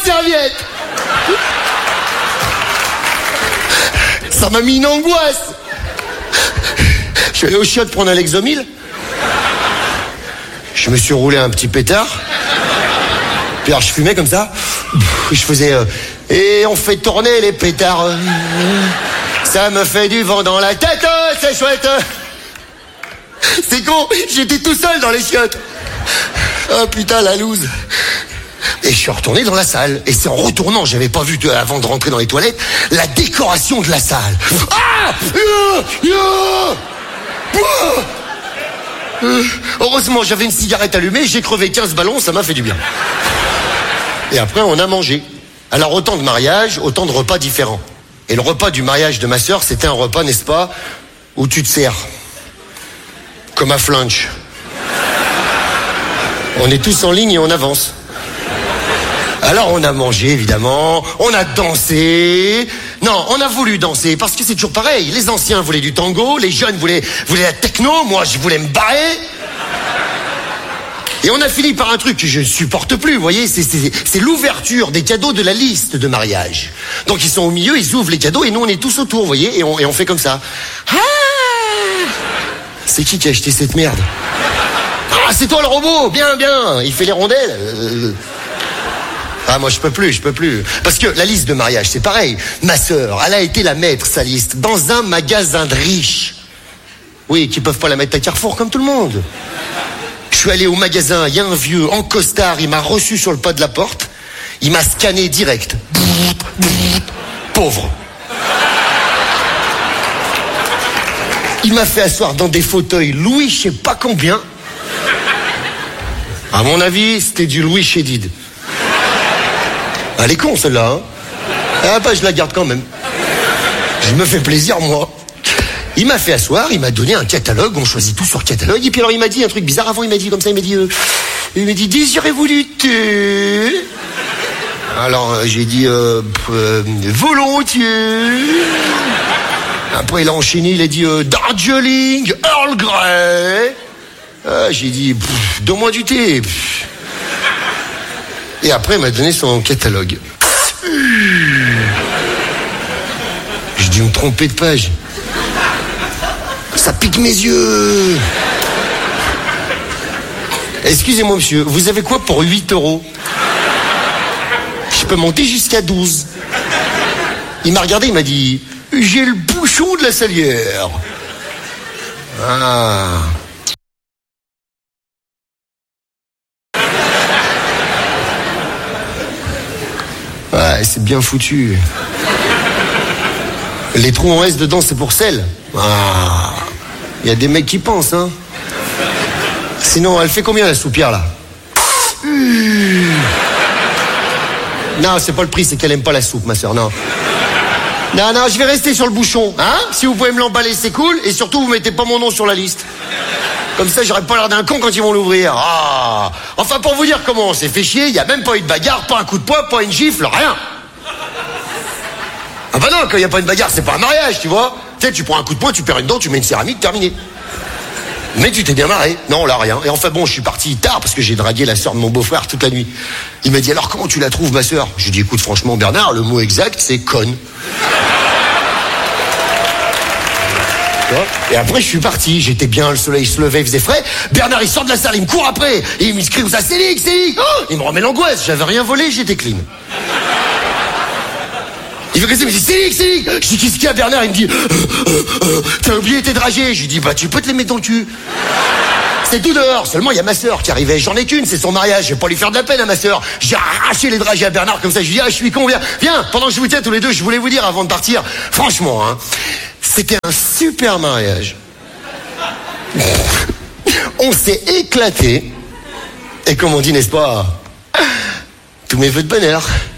serviette. Ça m'a mis une angoisse. Je suis allé au chiottes prendre un Lexomil. Je me suis roulé un petit pétard. Puis alors je fumais comme ça. Je faisais... et on fait tourner les pétards. Ça me fait du vent dans la tête, c'est chouette. C'est con, j'étais tout seul dans les chiottes. Oh putain, la loose. Et je suis retourné dans la salle. Et c'est en retournant, j'avais pas vu avant de rentrer dans les toilettes, la décoration de la salle. Ah, heureusement, j'avais une cigarette allumée, j'ai crevé 15 ballons, ça m'a fait du bien. Et après, on a mangé. Alors, autant de mariages, autant de repas différents. Et le repas du mariage de ma sœur, c'était un repas, n'est-ce pas, où tu te sers. Comme à Flunch. On est tous en ligne et on avance. Alors on a mangé, évidemment, on a dansé. Non, on a voulu danser, parce que c'est toujours pareil. Les anciens voulaient du tango, les jeunes voulaient la techno, moi je voulais me barrer. Et on a fini par un truc que je ne supporte plus, vous voyez, c'est l'ouverture des cadeaux de la liste de mariage. Donc ils sont au milieu, ils ouvrent les cadeaux, et nous on est tous autour, vous voyez, et on fait comme ça. Ah, c'est qui a acheté cette merde? Ah, c'est toi le robot, bien, il fait les rondelles. Ah, moi, je peux plus. Parce que la liste de mariage, c'est pareil. Ma sœur, elle a été la mettre, sa liste, dans un magasin de riches. Oui, qui peuvent pas la mettre à Carrefour comme tout le monde. Je suis allé au magasin, il y a un vieux en costard, il m'a reçu sur le pas de la porte. Il m'a scanné direct. Pauvre. Il m'a fait asseoir dans des fauteuils Louis je sais pas combien. À mon avis, c'était du Louis Chédid. Elle est con celle-là, hein. Ah bah je la garde quand même. Je me fais plaisir moi. Il m'a fait asseoir, il m'a donné un catalogue, on choisit tout sur catalogue. Et puis alors il m'a dit un truc bizarre avant, il m'a dit comme ça, il m'a dit désirez-vous du thé? Alors j'ai dit volontiers. Après il a enchaîné, il a dit Darjeeling, Earl Grey. Ah, j'ai dit donne-moi du thé. Et après, il m'a donné son catalogue. J'ai dû me tromper de page. Ça pique mes yeux. Excusez-moi, monsieur, vous avez quoi pour 8 €? Je peux monter jusqu'à 12. Il m'a regardé, il m'a dit j'ai le bouchon de la salière. Ah. Ouais, c'est bien foutu. Les trous en S dedans, c'est pour sel. Ah, il y a des mecs qui pensent, hein. Sinon, elle fait combien la soupière, là? Non, c'est pas le prix, c'est qu'elle aime pas la soupe, ma soeur, non. Non, je vais rester sur le bouchon, hein. Si vous pouvez me l'emballer, c'est cool. Et surtout, vous mettez pas mon nom sur la liste. Comme ça, j'aurais pas l'air d'un con quand ils vont l'ouvrir. Ah. Enfin, pour vous dire comment on s'est fait chier, il y a même pas eu de bagarre, pas un coup de poing, pas une gifle, rien. Ah bah non, quand il y a pas une bagarre, c'est pas un mariage, tu vois. Tu sais, tu prends un coup de poing, tu perds une dent, tu mets une céramique, terminé. Mais tu t'es bien marré. Non, là, rien. Et enfin bon, je suis parti tard parce que j'ai dragué la sœur de mon beau-frère toute la nuit. Il m'a dit, alors comment tu la trouves, ma sœur? Je lui ai dit, écoute, franchement, Bernard, le mot exact, c'est conne. Et après je suis parti, j'étais bien, le soleil se levait, il faisait frais. Bernard il sort de la salle, il me court après et il me crie ça, Célic. Oh, il me remet l'angoisse, j'avais rien volé, j'étais clean. Il veut que ça, il me dit Célic. Je dis qu'est-ce qu'il y a, Bernard? Il me dit t'as oublié tes dragées. Je lui dis bah tu peux te les mettre dans le cul. C'est tout dehors, seulement il y a ma sœur qui arrivait, j'en ai qu'une, c'est son mariage, je vais pas lui faire de la peine à ma sœur. J'ai arraché les dragées à Bernard comme ça, je lui dis ah je suis con, viens, pendant que je vous tiens tous les deux, je voulais vous dire avant de partir, franchement, hein, c'était un super mariage. On s'est éclaté, et comme on dit, n'est-ce pas, tous mes vœux de bonheur.